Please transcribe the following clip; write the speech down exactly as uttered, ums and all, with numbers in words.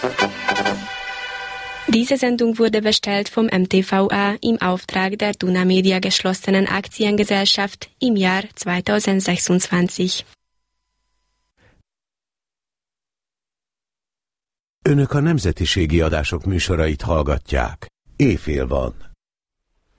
Diese Sendung wurde bestellt vom M T V A im Auftrag der Duna Media geschlossenen Aktiengesellschaft im Jahr kétezer-huszonkettő. Önök a nemzetiségi adások műsorait hallgatják. Éjfél van.